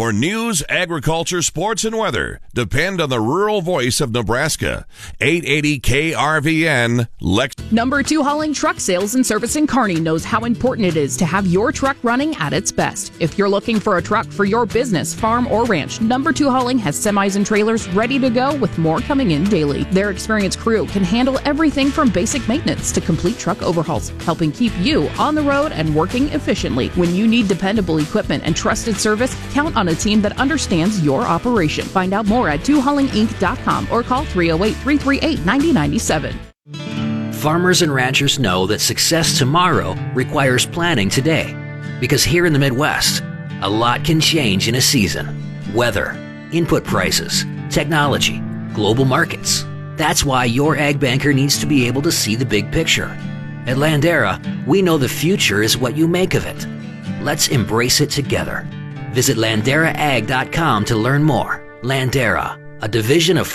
For news, agriculture, sports, and weather, depend on the rural voice of Nebraska. 880 KRVN, Lex. Number 2 Hauling Truck Sales and Service in Kearney knows how important it is to have your truck running at its best. If you're looking for a truck for your business, farm, or ranch, Number 2 Hauling has semis and trailers ready to go with more coming in daily. Their experienced crew can handle everything from basic maintenance to complete truck overhauls, helping keep you on the road and working efficiently. When you need dependable equipment and trusted service, count on a team that understands your operation. Find out more at 2haulinginc.com or call 308-338-9097. Farmers and ranchers know that success tomorrow requires planning today. Because here in the Midwest, a lot can change in a season. Weather, input prices, technology, global markets. That's why your ag banker needs to be able to see the big picture. At Landera, we know the future is what you make of it. Let's embrace it together. Visit LanderaAg.com to learn more. Landera, a division of